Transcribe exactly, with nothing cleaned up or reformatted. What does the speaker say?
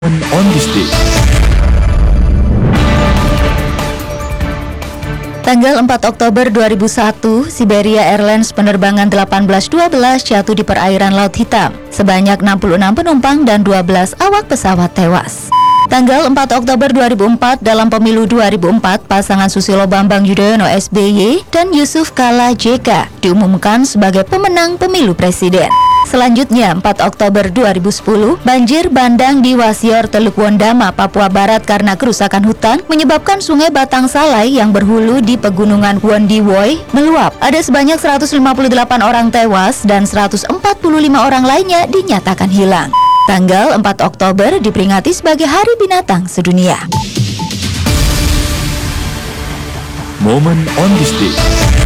On this day. Tanggal empat Oktober dua ribu satu, Siberia Airlines penerbangan delapan belas dua belas jatuh di perairan Laut Hitam. Sebanyak enam puluh enam penumpang dan dua belas awak pesawat tewas. Tanggal empat Oktober dua ribu empat, dalam pemilu dua ribu empat, pasangan Susilo Bambang Yudhoyono S B Y dan Yusuf Kala J K diumumkan sebagai pemenang pemilu presiden. Selanjutnya, empat Oktober dua ribu sepuluh, banjir bandang di Wasior, Teluk Wondama, Papua Barat karena kerusakan hutan menyebabkan sungai Batang Salai yang berhulu di pegunungan Wondiwoi meluap. Ada sebanyak seratus lima puluh delapan orang tewas dan seratus empat puluh lima orang lainnya dinyatakan hilang. Tanggal empat Oktober diperingati sebagai Hari Binatang Sedunia. Moment on this day.